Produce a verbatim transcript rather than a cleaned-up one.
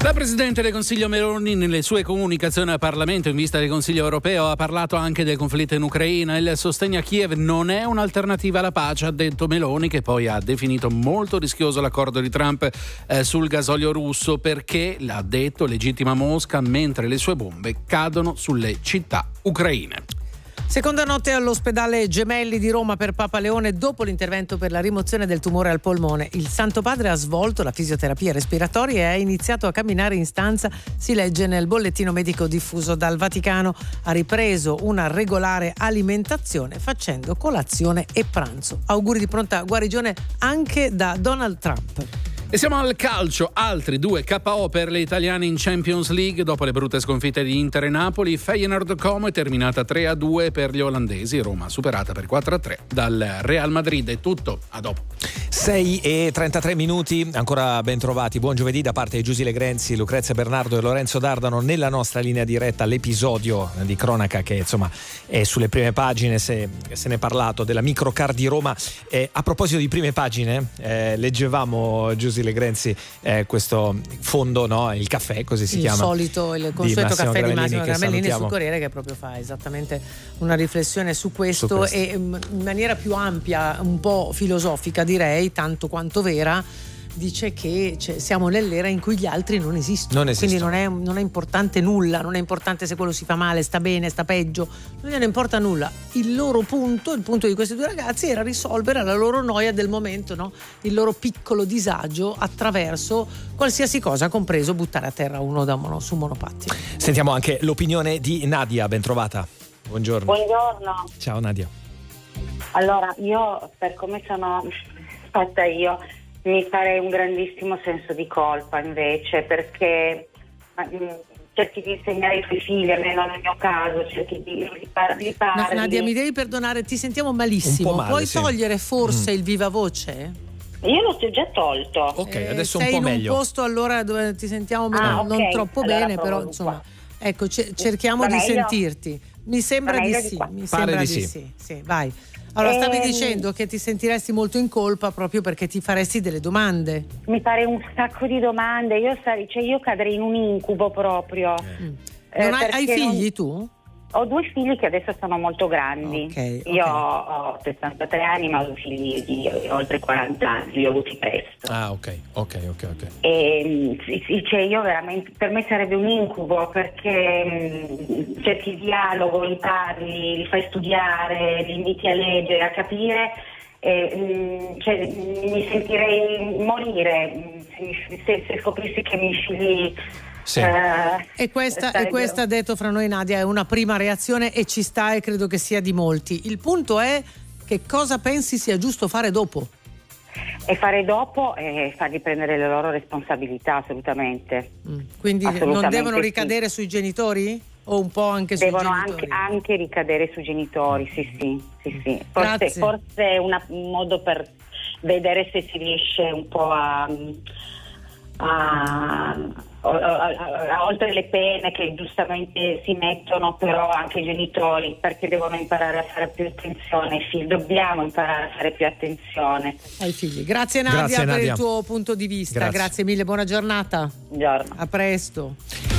La Presidente del Consiglio Meloni nelle sue comunicazioni al Parlamento in vista del Consiglio europeo ha parlato anche del conflitto in Ucraina. Il sostegno a Kiev non è un'alternativa alla pace, ha detto Meloni, che poi ha definito molto rischioso l'accordo di Trump eh, sul gasolio russo perché, l'ha detto, legittima Mosca mentre le sue bombe cadono sulle città ucraine. Seconda notte all'ospedale Gemelli di Roma per Papa Leone dopo l'intervento per la rimozione del tumore al polmone. Il Santo Padre ha svolto la fisioterapia respiratoria e ha iniziato a camminare in stanza, si legge nel bollettino medico diffuso dal Vaticano. Ha ripreso una regolare alimentazione facendo colazione e pranzo. Auguri di pronta guarigione anche da Donald Trump. E siamo al calcio, altri due K O per le italiane in Champions League dopo le brutte sconfitte di Inter e Napoli. Feyenoord Como è terminata tre a due per gli olandesi, Roma superata per quattro a tre dal Real Madrid. È tutto, a dopo. sei e trentatré minuti, ancora ben trovati, buon giovedì da parte di Giusy Legrenzi, Lucrezia Bernardo e Lorenzo Dardano nella nostra linea diretta. L'episodio di cronaca che insomma è sulle prime pagine, se, se ne è parlato, della Microcar di Roma. Eh, a proposito di prime pagine, eh, leggevamo, Giusy Legrenzi, eh, questo fondo, no? Il caffè, così si il chiama. Solito, il consueto caffè di Massimo Gramellini sul Corriere, che proprio fa esattamente una riflessione su questo, su questo. E in maniera più ampia, un po' filosofica direi, tanto quanto vera, dice che cioè, siamo nell'era in cui gli altri non esistono, non quindi non è, non è importante nulla, non è importante se quello si fa male, sta bene, sta peggio, non gliene importa nulla. Il loro punto, il punto di questi due ragazzi era risolvere la loro noia del momento, no? Il loro piccolo disagio attraverso qualsiasi cosa, compreso buttare a terra uno da mono, su monopattino. Sentiamo anche l'opinione di Nadia, ben trovata. Buongiorno. Buongiorno. Ciao Nadia. Allora, io per come sono fatta io mi farei un grandissimo senso di colpa invece, perché mh, cerchi di insegnare ai tuoi figli, almeno nel mio caso, cerchi di riparli. No, Nadia, mi devi perdonare, ti sentiamo malissimo. Male, Puoi sì. togliere forse mm. il viva voce? Io l'ho già tolto. Ok, eh, adesso un sei po' in meglio. un posto allora dove ti sentiamo meno, Ah, non okay. troppo Allora bene, provo però qua. insomma, ecco, c- cerchiamo Va di meglio? sentirti. Mi sembra Va di meglio di sì, qua. mi Pare sembra di di sì. sì. Sì, vai. Allora, stavi Ehm, dicendo che ti sentiresti molto in colpa proprio perché ti faresti delle domande. Mi farei un sacco di domande, io, sarei, cioè io cadrei in un incubo proprio. Mm. Eh, Non hai, hai perché figli non- tu? Ho due figli che adesso sono molto grandi. Ok, ok. Io ho, ho sessantatré anni, ma ho figli di oltre quaranta anni, li ho avuti presto. Ah, ok, ok, ok, ok. E sì, sì, cioè io veramente, per me sarebbe un incubo, perché mh, cerchi il dialogo, li parli, li fai studiare, li inviti a leggere, a capire, e, mh, cioè, mi sentirei morire mh, se, se scoprissi che i miei figli Sì. eh, E questa, e sarebbero- questa, detto fra noi Nadia, è una prima reazione e ci sta, e credo che sia di molti. Il punto è che cosa pensi sia giusto fare dopo? E fare dopo e fargli prendere le loro responsabilità, assolutamente. Mm. Quindi non Assolutamente devono sì. ricadere sui genitori? O un po' anche sui Devono genitori? anche, anche ricadere sui genitori, sì, sì, sì, sì. Forse, Grazie. forse è una- un modo per vedere se si riesce un po' a, a, a, a, a oltre le pene che giustamente si mettono, però anche i genitori, perché devono imparare a fare più attenzione ai figli, dobbiamo imparare a fare più attenzione Ai figli. Grazie Nadia Grazie, per Nadia. il tuo punto di vista. Grazie. Grazie mille, buona giornata. Buongiorno. A presto.